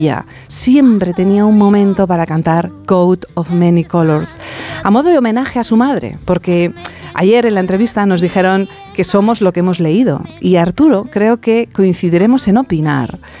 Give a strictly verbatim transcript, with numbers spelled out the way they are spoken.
siempre tenía un momento para cantar Coat of Many Colors, a modo de homenaje a su madre, porque ayer en la entrevista nos dijeron que somos lo que hemos leído, y Arturo creo que coincidiremos en opinar